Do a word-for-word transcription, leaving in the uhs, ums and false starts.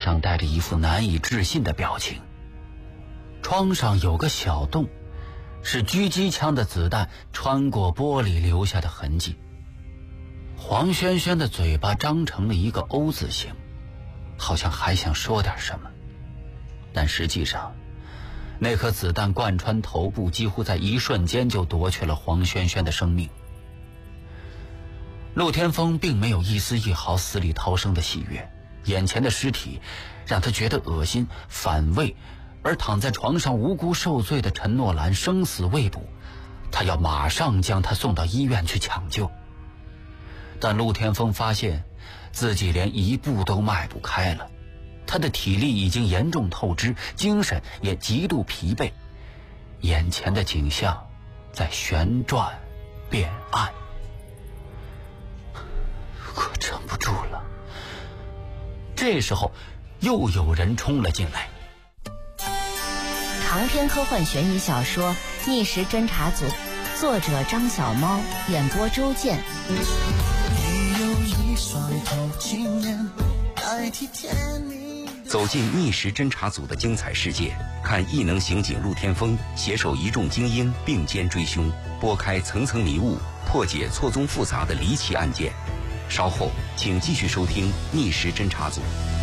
上带着一副难以置信的表情。窗上有个小洞，是狙击枪的子弹穿过玻璃留下的痕迹。黄轩轩的嘴巴张成了一个 O 字形，好像还想说点什么，但实际上那颗子弹贯穿头部，几乎在一瞬间就夺去了黄轩轩的生命。陆天风并没有一丝一毫死里逃生的喜悦，眼前的尸体让他觉得恶心反胃，而躺在床上无辜受罪的陈诺兰生死未卜，他要马上将他送到医院去抢救。但陆天风发现自己连一步都迈不开了，他的体力已经严重透支，精神也极度疲惫，眼前的景象在旋转变暗。我撑不住了。这时候又有人冲了进来。 长篇科幻悬疑小说《逆时侦查组》，作者张小猫，演播周健。 走进逆时侦查组的精彩世界，看异能刑警陆天风携手一众精英并肩追凶，拨开层层迷雾，破解错综复杂的离奇案件。稍后请继续收听逆时侦查组。